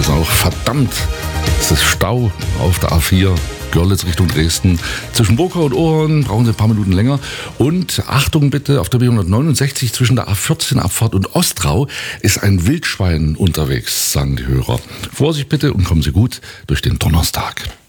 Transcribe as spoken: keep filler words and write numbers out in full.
das auch. Verdammt, es ist Stau auf der A vier. Görlitz Richtung Dresden. Zwischen Burgau und Ohren brauchen Sie ein paar Minuten länger. Und Achtung bitte, auf der B hundertneunundsechzig zwischen der A vierzehn Abfahrt und Ostrau ist ein Wildschwein unterwegs, sagen die Hörer. Vorsicht bitte und kommen Sie gut durch den Donnerstag.